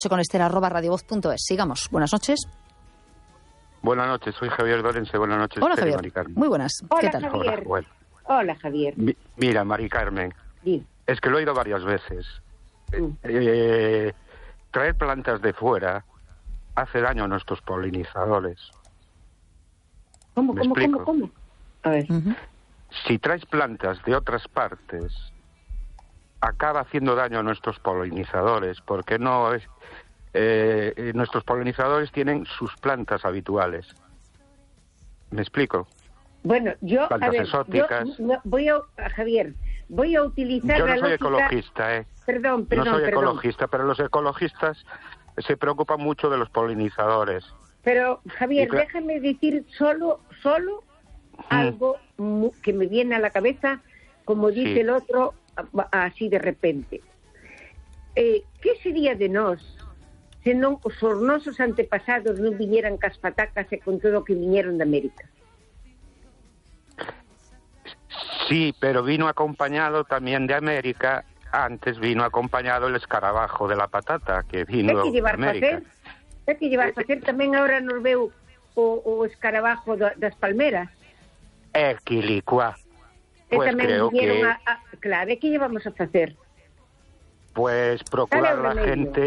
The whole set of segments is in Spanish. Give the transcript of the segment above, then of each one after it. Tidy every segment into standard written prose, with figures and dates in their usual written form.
con Esther@radiovoz.es. Sigamos. Buenas noches. Buenas noches, soy Javier Dorense. Buenas noches. Hola, Javier. Mari Carmen. Muy buenas. Hola, ¿Qué tal? Javier. Hola, bueno. Hola, Javier. Mira, Mari Carmen, Sí. es que lo he oído varias veces. Traer plantas de fuera hace daño a nuestros polinizadores. ¿Cómo? A ver. Si traes plantas de otras partes, acaba haciendo daño a nuestros polinizadores, porque no es... nuestros polinizadores tienen sus plantas habituales. ¿Me explico? Bueno, yo, plantas a ver, exóticas. Javier, voy a utilizar yo no la soy lógica... ecologista, Perdón. No soy ecologista, pero los ecologistas se preocupan mucho de los polinizadores. Pero, Javier, déjame decir solo algo que me viene a la cabeza, como dice el otro, así de repente. ¿Qué sería de nós se non os nosos antepasados non viñeran cas patacas e con todo o que viñeron de América? Sí, pero vino acompañado también de América. Antes vino acompañado el escarabajo de la patata, que vino de América. É que llevar facer tamén agora nos veu o escarabajo das palmeras. Quilicua. Pues creo que... Claro, é que llevamos a facer? Pues procurar a la gente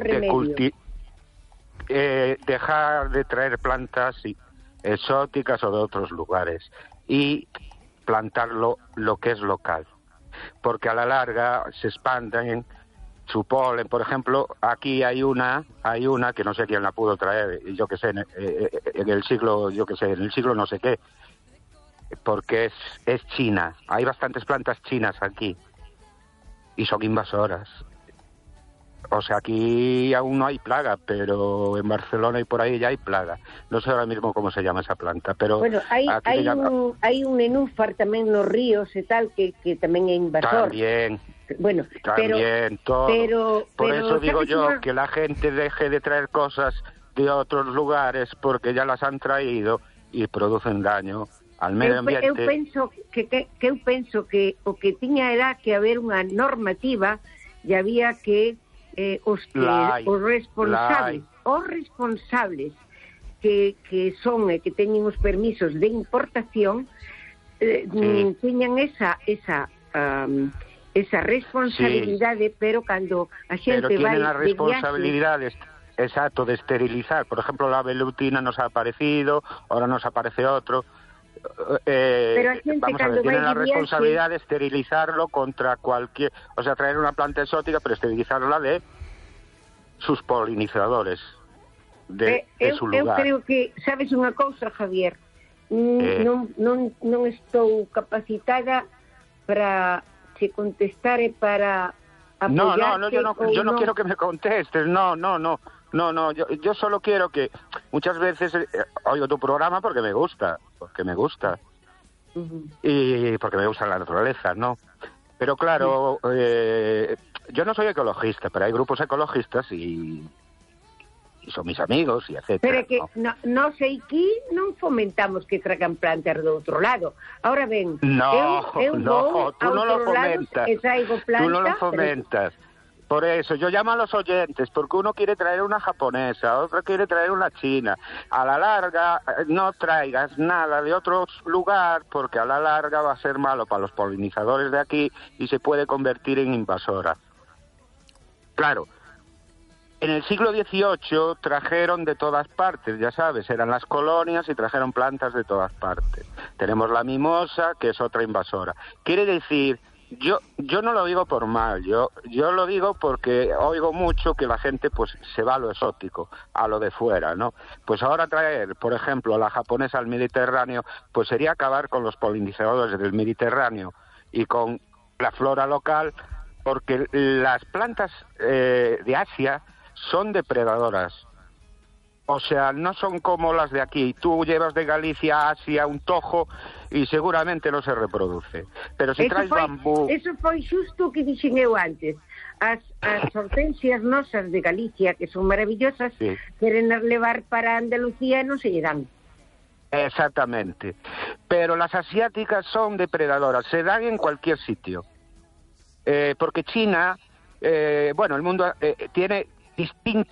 dejar de traer plantas exóticas o de otros lugares y plantarlo lo que es local, porque a la larga se expanden su polen. Por ejemplo, aquí hay una que no sé quién la pudo traer, yo que sé, en el siglo no sé qué, porque es China. Hay bastantes plantas chinas aquí y son invasoras. O sea, aquí aún no hay plaga, pero en Barcelona y por ahí ya hay plaga. No sé ahora mismo cómo se llama esa planta, pero... Bueno, hay un nenúfar tamén nos ríos e tal, que tamén é invasor. También, bueno, todo. Por eso digo yo que la gente deje de traer cosas de otros lugares, porque ya las han traído y producen daño al medio ambiente. Eu penso que o que tiña era que haber unha normativa e había que os responsables que son e que teñen os permisos de importación tiñan esa responsabilidade, pero cando a xente vai tienen la responsabilidad exacto de esterilizar. Por ejemplo, la velutina nos ha aparecido, ahora nos aparece otro. Pero a xente tienen la responsabilidad de esterilizarlo contra cualquier, o sea, traer una planta exótica, pero esterilizarla de sus polinizadores de su lugar. Eu creo que, sabes unha cousa, Javier, non estou capacitada para se contestar e para apoyarte. Yo no quiero que me contestes, no, yo solo quiero que muchas veces oigo tu programa porque me gusta y porque me gusta la naturaleza, ¿no? Pero claro, yo no soy ecologista, pero hay grupos ecologistas y son mis amigos y etcétera. Pero que no sei aquí non fomentamos que tragan plantas do outro lado. Ahora ben, tú no lo fomentas. Tú no lo fomentas. Por eso, yo llamo a los oyentes, porque uno quiere traer una japonesa, otro quiere traer una china. A la larga, no traigas nada de otro lugar, porque a la larga va a ser malo para los polinizadores de aquí y se puede convertir en invasora. Claro, en el siglo XVIII trajeron de todas partes, ya sabes, eran las colonias y trajeron plantas de todas partes. Tenemos la mimosa, que es otra invasora. Quiere decir... Yo no lo digo por mal, yo lo digo porque oigo mucho que la gente pues se va a lo exótico, a lo de fuera, ¿no? Pues ahora traer, por ejemplo, a la japonesa al Mediterráneo, pues sería acabar con los polinizadores del Mediterráneo y con la flora local, porque las plantas de Asia son depredadoras. O sea, no son como las de aquí. Tú llevas de Galicia a Asia un tojo y seguramente no se reproduce. Pero si traes bambú... Eso foi xusto que dixen eu antes. As hortensias nosas de Galicia, que son maravillosas, queren levar para Andalucía e non se lle dan. Exactamente. Pero las asiáticas son depredadoras. Se dan en cualquier sitio. Porque China, el mundo tiene... distinto